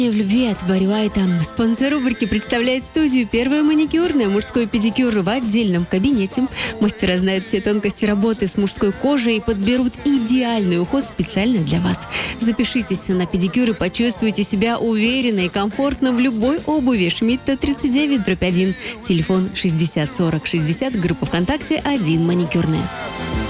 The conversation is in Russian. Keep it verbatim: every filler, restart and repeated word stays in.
В любви от Барри Уайта. Спонсор рубрики представляет студию «Первая маникюрная», мужской педикюр в отдельном кабинете. Мастера знают все тонкости работы с мужской кожей и подберут идеальный уход специально для вас. Запишитесь на педикюр и почувствуйте себя уверенно и комфортно в любой обуви. Шмидта тридцать девять дробь один. Телефон шестьдесят сорок шестьдесят. Группа ВКонтакте «Один маникюрная».